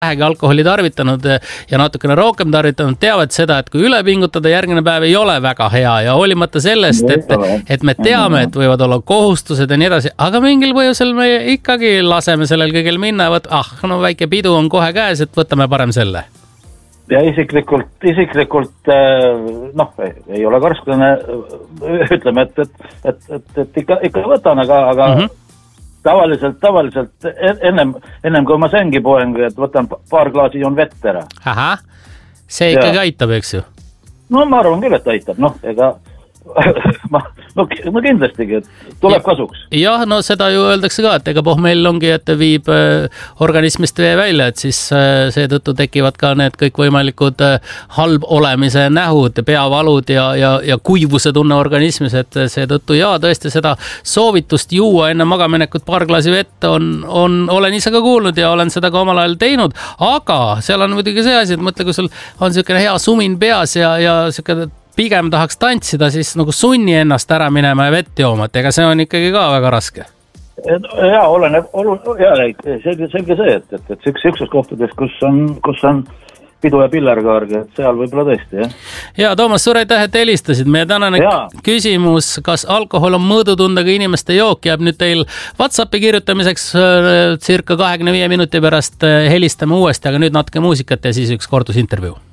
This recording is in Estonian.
vähegi alkoholi tarvitanud ja natukene rohkem tarvitanud, teavad seda, et kui üle pingutada, järgmine päev ei ole väga hea ja hoolimata sellest, et me teame, et võivad olla kohustused ja nii edasi, aga mingil põhjusel me ikkagi laseme sellel kõigil minna ja no väike pidu on kohe käes, et võtame parem selle. Ja isiklikult ei ole karsklane, ütleme, et ikka võtan, aga tavaliselt ennem kui ma sängi poen, et võtan paar klaasi joon vett ära. Aha, see ikkagi aitab, eks ju? No ma arvan küll, et aitab, ega no kindlastigi, et tuleb kasuks. Jah, no seda ju öeldakse ka, et ega pohmell ongi, et viib organismist vee välja, et siis seetõttu tekivad ka need kõikvõimalikud halb olemise nähud, peavalud ja kuivuse tunne organismis, et seetõttu tõesti seda soovitust juua enne magaminekut paar klaasi vett olen ise ka kuulnud ja olen seda ka omal ajal teinud, aga seal on muidugi see asi, et mõtle, kui sul on niisugune hea sumin peas ja niisugune pigem tahaks tantsida, siis nagu sunni ennast ära minema ja vett jooma, et ega see on ikkagi ka väga raske. Selge see, et üksus kohtades, kus on pidu ja pillerkaarg, et seal võib-olla tõesti, jah. Ja, Toomas, suur aitäh, et helistasid. Meie tänane küsimus, kas alkohol on mõõdutundega inimeste jook, jääb nüüd teil WhatsAppi kirjutamiseks circa 25 minuti pärast helistame uuesti, aga nüüd natuke muusikat ja siis üks kordusintervjuu.